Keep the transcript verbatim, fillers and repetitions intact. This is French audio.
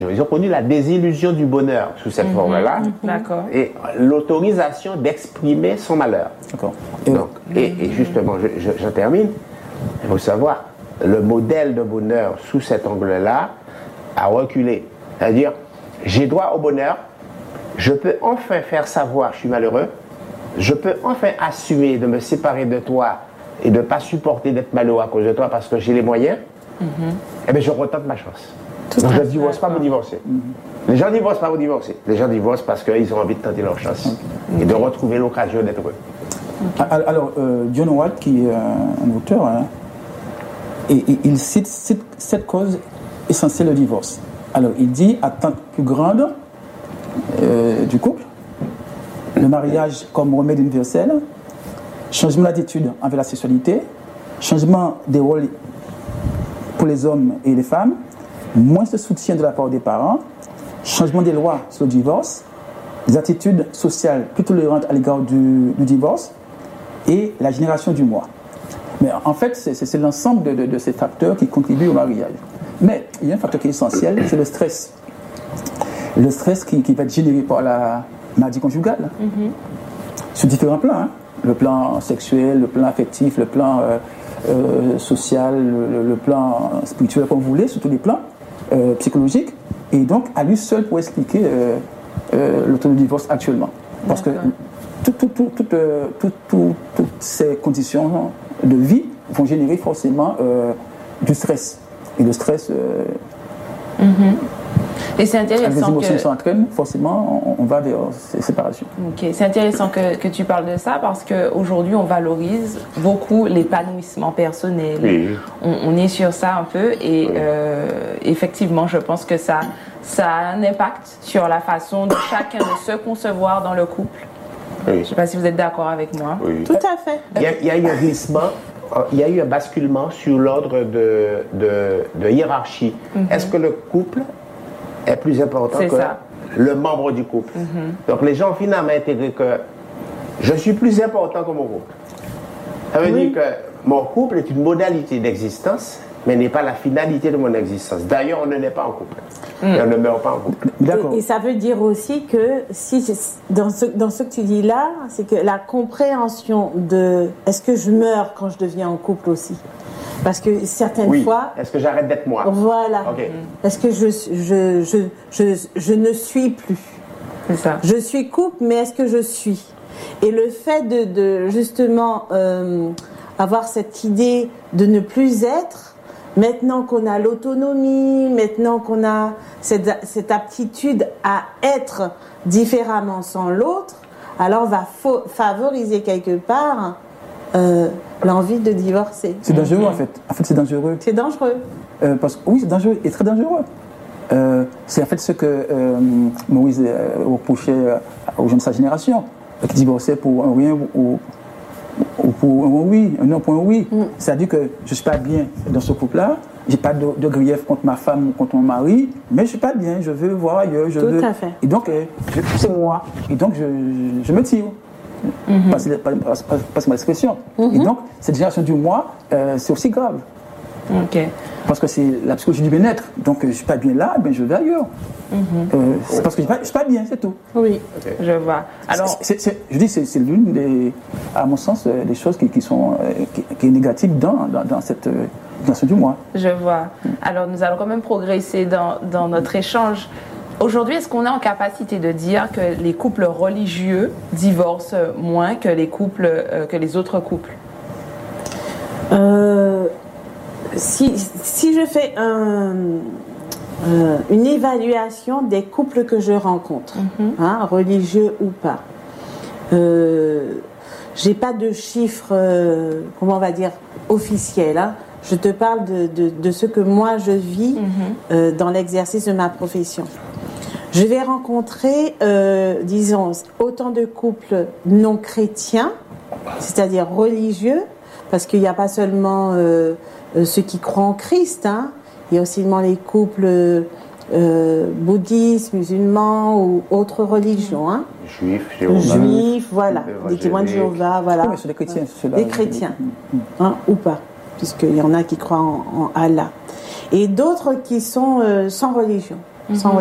Ils ont connu la désillusion du bonheur sous cette mmh, forme-là. Mmh, d'accord. Et l'autorisation d'exprimer son malheur. D'accord. Et, Donc, et, et justement, je, je, je termine. Il faut savoir, le modèle de bonheur sous cet angle-là a reculé. C'est-à-dire, j'ai droit au bonheur, je peux enfin faire savoir que je suis malheureux, je peux enfin assumer de me séparer de toi et de ne pas supporter d'être malheureux à cause de toi parce que j'ai les moyens, mmh. Eh bien, je retente ma chance. Tout Donc, je ne divorce pas pour divorcer. Mm-hmm. Les gens ne divorcent pas pour divorcer. Les gens divorcent parce qu'ils ont envie de tenter leur chance okay. et de retrouver l'occasion d'être heureux. Okay. Alors, euh, John White, qui est un auteur, hein, et, et, il cite, cite cette cause essentielle du divorce. Alors, il dit, attente plus grande euh, du couple, le mariage comme remède universel, changement d'attitude envers la sexualité, changement des rôles pour les hommes et les femmes, moins de soutien de la part des parents, changement des lois sur le divorce, des attitudes sociales plus tolérantes à l'égard du, du divorce et la génération du moi. Mais en fait, c'est, c'est l'ensemble de, de, de ces facteurs qui contribuent au mariage. Mais il y a un facteur qui est essentiel, c'est le stress. Le stress qui, qui va être généré par la maladie conjugale, mm-hmm. sur différents plans. Hein. Le plan sexuel, le plan affectif, le plan euh, euh, social, le, le plan spirituel, comme vous voulez, sur tous les plans. Euh, psychologique, et donc à lui seul pour expliquer euh, euh, le taux de divorce actuellement. Parce D'accord. que tout, tout, tout, tout, euh, tout, tout, toutes ces conditions de vie vont générer forcément euh, du stress. Et le stress... Euh, mm-hmm. Et c'est intéressant les émotions que... s'entraînent, forcément, on, on va vers ces séparations. Ok, c'est intéressant que, que tu parles de ça parce qu'aujourd'hui, on valorise beaucoup l'épanouissement personnel. Oui. On, on est sur ça un peu et oui. euh, effectivement, je pense que ça, ça a un impact sur la façon de chacun de se concevoir dans le couple. Oui. Je ne sais pas si vous êtes d'accord avec moi. Oui. Tout à fait. Il y a, il y a eu un glissement, il y a eu un basculement sur l'ordre de, de, de hiérarchie. Mm-hmm. Est-ce que le couple est plus important C'est que ça. le membre du couple. Mm-hmm. Donc les gens ont finalement intégré que je suis plus important que mon couple. Ça veut oui. dire que mon couple est une modalité d'existence, mais n'est pas la finalité de mon existence. D'ailleurs, on ne naît pas en couple. Mm. Et on ne meurt pas en couple. Et, et ça veut dire aussi que si dans ce, dans ce que tu dis là, c'est que la compréhension de est-ce que je meurs quand je deviens en couple aussi. Parce que certaines oui. fois... Est-ce que j'arrête d'être moi? Voilà. Okay. Parce que je, je, je, je, je ne suis plus. C'est ça. Je suis couple, mais est-ce que je suis? Et le fait de, de justement euh, avoir cette idée de ne plus être, maintenant qu'on a l'autonomie, maintenant qu'on a cette, cette aptitude à être différemment sans l'autre, alors va fa- favoriser quelque part... Euh, l'envie de divorcer. C'est dangereux en fait. En fait, c'est dangereux. C'est dangereux. Euh, parce que oui, c'est dangereux et très dangereux. Euh, c'est en fait ce que euh, Moïse euh, reprochait euh, aux jeunes de sa génération, euh, qui divorçaient pour un rien ou, ou pour un oui, un non pour un oui. Mm. C'est-à-dire que je suis pas bien dans ce couple-là. J'ai pas de, de grief contre ma femme ou contre mon mari, mais je suis pas bien. Je veux voir ailleurs. Je Tout veux... à fait. Et donc, euh, je, c'est moi. Et donc, je, je, je me tire. Mm-hmm. Parce que ma expression. Mm-hmm. Et donc, cette génération du moi, euh, c'est aussi grave. Okay. Parce que c'est la psychologie du bien-être. Donc, je ne suis pas bien là, ben je vais ailleurs. Mm-hmm. Euh, c'est parce que je ne suis pas bien, c'est tout. Oui, okay. Je vois. Alors, c'est, c'est, je dis, c'est, c'est l'une des, à mon sens, des choses qui, qui sont qui, qui est négative dans, dans, dans cette génération du moi. Je vois. Mm. Alors, nous allons quand même progresser dans, dans notre échange. Aujourd'hui, est-ce qu'on est en capacité de dire que les couples religieux divorcent moins que les couples, euh, que les autres couples? euh, si, si je fais un, euh, une évaluation des couples que je rencontre, mm-hmm. hein, religieux ou pas, euh, j'ai pas de chiffres, euh, comment on va dire, officiels. Hein. Je te parle de, de, de ce que moi je vis mm-hmm. euh, dans l'exercice de ma profession. Je vais rencontrer, euh, disons, autant de couples non chrétiens, c'est-à-dire religieux, parce qu'il n'y a pas seulement euh, ceux qui croient en Christ, hein, il y a aussi les couples euh, bouddhistes, musulmans ou autres religions. Hein. Juifs, Jéhovah. Juifs, voilà, des témoins de Jéhovah, voilà. Oui, mais c'est des chrétiens, c'est des chrétiens, hein, ou pas, puisqu'il y en a qui croient en, en Allah. Et d'autres qui sont euh, sans religion. sans